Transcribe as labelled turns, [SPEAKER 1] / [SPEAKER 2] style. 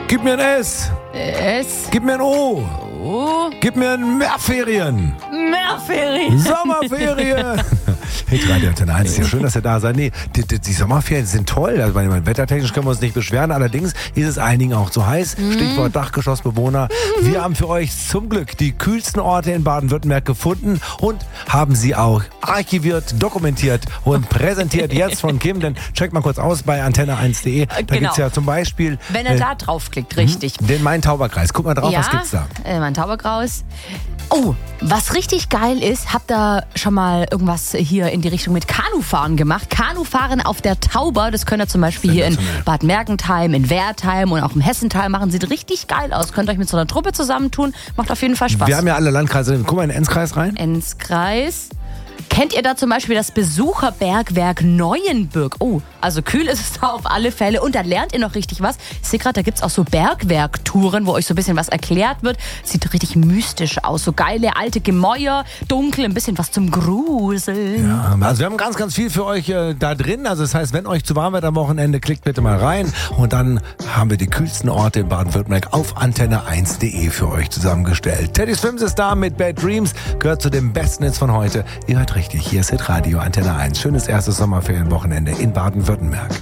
[SPEAKER 1] Gib mir ein S.
[SPEAKER 2] S.
[SPEAKER 1] Gib mir ein O.
[SPEAKER 2] O.
[SPEAKER 1] Gib mir ein Mehrferien.
[SPEAKER 2] Mehrferien.
[SPEAKER 1] Sommerferien. Hey, Radio Antenne 1, ist ja schön, dass ihr da seid. Nee, die Sommerferien sind toll. Also, wettertechnisch können wir uns nicht beschweren. Allerdings ist es einigen auch zu heiß. Stichwort Dachgeschossbewohner. Wir haben für euch zum Glück die kühlsten Orte in Baden-Württemberg gefunden und haben sie auch archiviert, dokumentiert und präsentiert jetzt von Kim. Denn checkt mal kurz aus bei antenne1.de. Da gibt's ja zum Beispiel...
[SPEAKER 2] Wenn er da draufklickt, richtig.
[SPEAKER 1] Den Main-Tauber-Kreis. Guck mal drauf,
[SPEAKER 2] Ja,
[SPEAKER 1] was gibt's da?
[SPEAKER 2] Main-Tauber-Kreis. Oh, was richtig geil ist, habt ihr schon mal irgendwas hier in die Richtung mit Kanufahren gemacht? Kanufahren auf der Tauber, das könnt ihr zum Beispiel hier in Bad Mergentheim, in Wertheim und auch im Hessental machen. Sieht richtig geil aus. Könnt ihr euch mit so einer Truppe zusammentun. Macht auf jeden Fall Spaß.
[SPEAKER 1] Wir haben ja alle Landkreise. Guck mal in den Enzkreis rein.
[SPEAKER 2] Enzkreis. Kennt ihr da zum Beispiel das Besucherbergwerk Neuenbürg? Oh, also kühl ist es da auf alle Fälle. Und da lernt ihr noch richtig was. Ich sehe gerade, da gibt es auch so Bergwerktouren, wo euch so ein bisschen was erklärt wird. Sieht richtig mystisch aus. So geile alte Gemäuer, dunkel, ein bisschen was zum Gruseln.
[SPEAKER 1] Ja, also wir haben ganz, ganz viel für euch da drin. Also das heißt, wenn euch zu warm wird am Wochenende, klickt bitte mal rein. Und dann haben wir die kühlsten Orte in Baden-Württemberg auf antenne1.de für euch zusammengestellt. Teddy Swims ist da mit Bad Dreams. Gehört zu den besten Hits von heute. Ihr hört richtig, hier ist Hitradio Antenne 1. Schönes erstes Sommerferienwochenende in Baden-Württemberg.